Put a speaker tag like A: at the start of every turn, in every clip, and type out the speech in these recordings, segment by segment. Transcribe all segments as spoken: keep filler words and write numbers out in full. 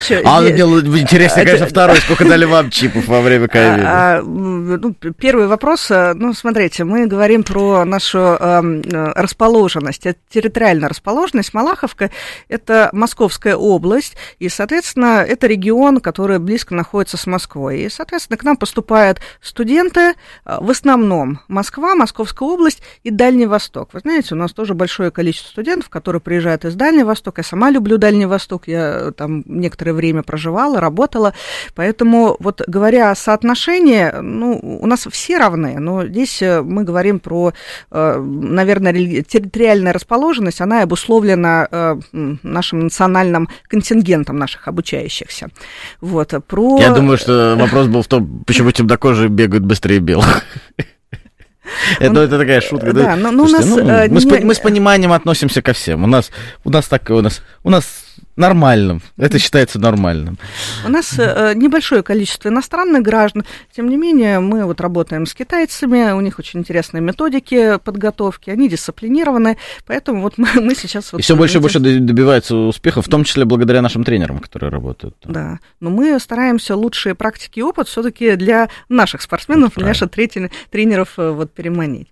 A: А, интересно, конечно, второй, сколько дали вам чипов во время ковида?
B: Ну, первый вопрос, ну, смотрите, мы говорим про нашу э, расположенность, это территориальная расположенность. Малаховка – это Московская область, и, соответственно, это регион, который близко находится с Москвой. И, соответственно, к нам поступают студенты, в основном Москва, Московская область и Дальний Восток. Вы знаете, у нас тоже большое количество студентов, которые приезжают из Дальнего Востока. Я сама люблю Дальний Восток, я там некоторое время проживала, работала, поэтому вот говоря о соотношении, ну, у нас все равны, но здесь мы говорим про, наверное, территориальная расположенность, она обусловлена нашим национальным контингентом наших обучающихся. Вот, про...
A: Я думаю, что вопрос был в том, почему темнокожие бегают быстрее белых. Это, это такая шутка, да?
B: Да, но, но
A: Слушайте,
B: у нас,
A: ну,
B: э,
A: мы,
B: не...
A: с, мы с пониманием относимся ко всем. У нас, у нас так, у нас, у нас нормальным. Это считается нормальным.
B: У нас э, небольшое количество иностранных граждан. Тем не менее, мы вот работаем с китайцами. У них очень интересные методики подготовки. Они дисциплинированы. Поэтому вот мы, мы сейчас... Вот,
A: и все больше и больше добиваются успеха, в том числе благодаря нашим тренерам, которые работают.
B: Да. Но мы стараемся лучшие практики и опыт все-таки для наших спортсменов, для наших тренеров вот, переманить.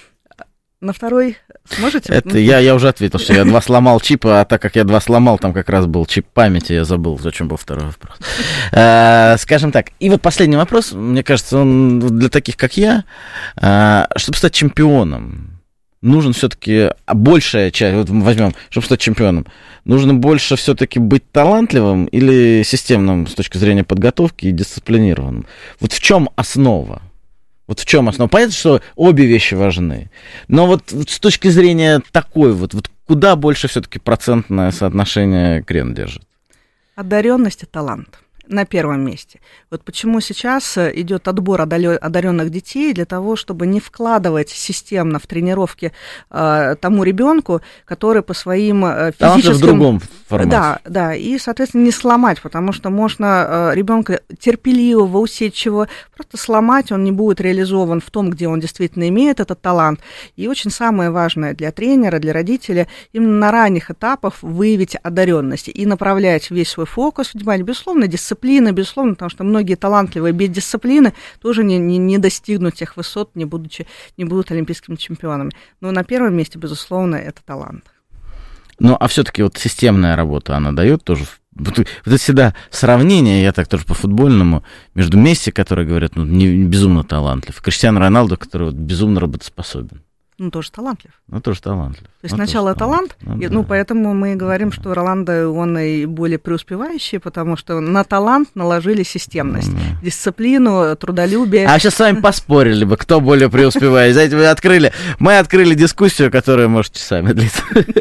B: На второй сможете?
A: Это я, я уже ответил, что я два сломал чипа, а так как я два сломал, там как раз был чип памяти, я забыл, зачем был второй вопрос. А, скажем так, и вот последний вопрос, мне кажется, он для таких, как я, а, чтобы стать чемпионом, нужен все-таки большая часть, вот возьмем, чтобы стать чемпионом, нужно больше все-таки быть талантливым или системным с точки зрения подготовки и дисциплинированным? Вот в чем основа? Вот в чем основа? Понятно, что обе вещи важны. Но вот с точки зрения такой вот, вот куда больше все-таки процентное соотношение крен держит?
B: Одаренность и талант на первом месте. Вот почему сейчас идет отбор одаренных детей для того, чтобы не вкладывать системно в тренировки э, тому ребенку, который по своим э, физическим...
A: в другом формате.
B: Да, да, и, соответственно, не сломать, потому что можно э, ребенка терпеливого, усидчивого просто сломать, он не будет реализован в том, где он действительно имеет этот талант. И очень самое важное для тренера, для родителя, именно на ранних этапах выявить одаренность и направлять весь свой фокус, внимание, безусловно, дисциплина, Дисциплина, безусловно, потому что многие талантливые без дисциплины тоже не, не, не достигнут тех высот, не, будучи, не будут олимпийскими чемпионами. Но на первом месте, безусловно, это талант.
A: Ну, а все-таки вот системная работа, она дает тоже... Вот, вот это всегда сравнение, я так тоже по-футбольному, между Месси, который, говорят, ну, не, безумно талантлив, и Криштиану Роналду, который вот, безумно работоспособен.
B: Ну, тоже талантлив.
A: Ну, тоже талантлив.
B: То есть ну, сначала талант, ну, и, да. ну, поэтому мы говорим, что Роландо, он и более преуспевающий, потому что на талант наложили системность, ну, да. дисциплину, трудолюбие.
A: А сейчас с вами поспорили бы, кто более преуспевает. Знаете, мы открыли, мы открыли дискуссию, которая может часами длиться.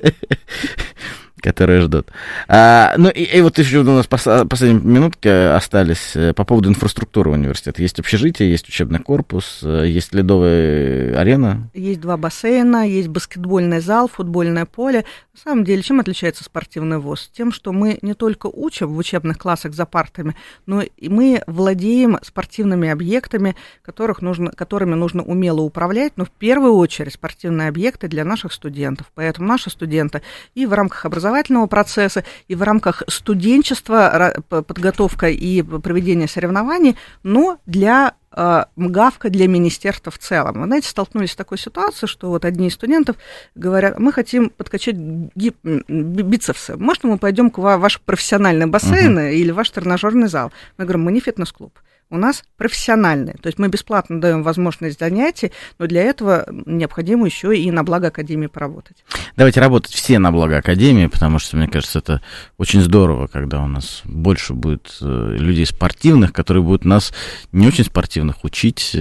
A: Которые ждут. А, ну, и, и вот еще у нас пос- последние минутки остались по поводу инфраструктуры университета. Есть общежитие, есть учебный корпус, есть ледовая арена.
B: Есть два бассейна, есть баскетбольный зал, футбольное поле. На самом деле, чем отличается спортивный вуз? Тем, что мы не только учим в учебных классах за партами, но и мы владеем спортивными объектами, которых нужно, которыми нужно умело управлять, но в первую очередь спортивные объекты для наших студентов. Поэтому наши студенты и в рамках образования процесса, и в рамках студенчества, подготовка и проведение соревнований, но для э, МГАВКа, для министерства в целом. Вы знаете, столкнулись с такой ситуацией, что вот одни из студентов говорят, мы хотим подкачать гип- бицепсы, может, мы пойдем к ваш профессиональный бассейн uh-huh. или ваш тренажерный зал? Мы говорим, мы не фитнес-клуб. У нас профессиональные, то есть мы бесплатно даем возможность занятий, но для этого необходимо еще и на благо Академии поработать.
A: Давайте работать все на благо Академии, потому что, мне кажется, это очень здорово, когда у нас больше будет людей спортивных, которые будут нас не очень спортивных учить,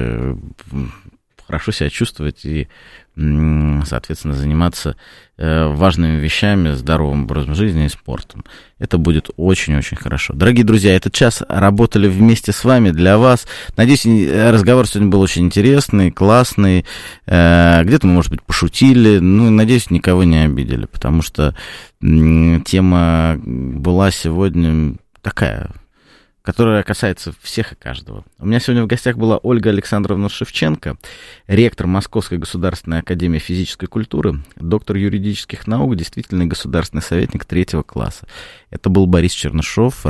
A: хорошо себя чувствовать и, соответственно, заниматься важными вещами, здоровым образом жизни и спортом. Это будет очень-очень хорошо. Дорогие друзья, этот час работали вместе с вами для вас. Надеюсь, разговор сегодня был очень интересный, классный. Где-то мы, может быть, пошутили. Ну, надеюсь, никого не обидели, потому что тема была сегодня такая которая касается всех и каждого. У меня сегодня в гостях была Ольга Александровна Шевченко, ректор Московской государственной академии физической культуры, доктор юридических наук, действительный государственный советник третьего класса. Это был Борис Чернышов.